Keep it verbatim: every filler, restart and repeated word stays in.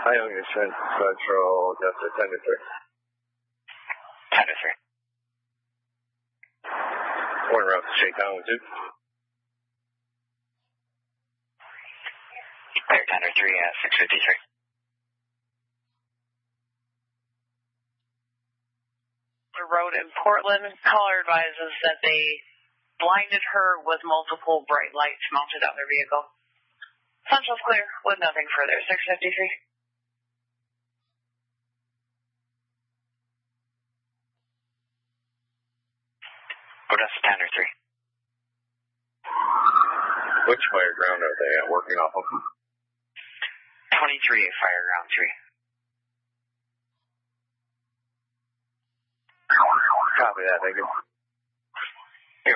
Ionia Central, Delta ten to three. ten to three. One route to Shakedown with two. Clear ten to three at six fifty-three. The road in Portland, caller advises that they blinded her with multiple bright lights mounted on their vehicle. Central's clear with nothing further. six fifty-three. Odessa ten or three. Which fire ground are they uh, working off of? twenty-three at fire ground three. Copy that, thank you.